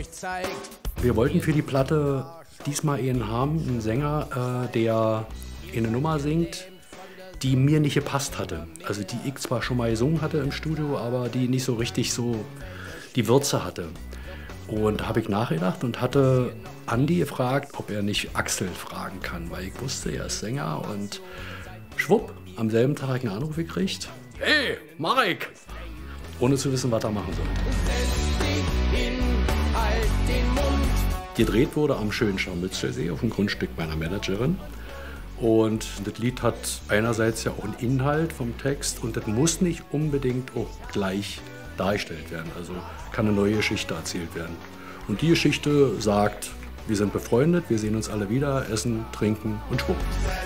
euch zeigt. Wir wollten für die Platte diesmal einen haben, einen Sänger, der eine Nummer singt, die mir nicht gepasst hatte. Also die ich zwar schon mal gesungen hatte im Studio, aber die nicht so richtig so die Würze hatte. Und da habe ich nachgedacht und hatte Andi gefragt, ob er nicht Axel fragen kann, weil ich wusste, er ist Sänger und schwupp, am selben Tag einen Anruf gekriegt. Hey, Marek! Ohne zu wissen, was er machen soll. Gedreht wurde am schönen Scharmützelsee auf dem Grundstück meiner Managerin. Und das Lied hat einerseits ja auch einen Inhalt vom Text und das muss nicht unbedingt auch gleich dargestellt werden. Also kann eine neue Geschichte erzählt werden. Und die Geschichte sagt, wir sind befreundet, wir sehen uns alle wieder, essen, trinken und schwupp.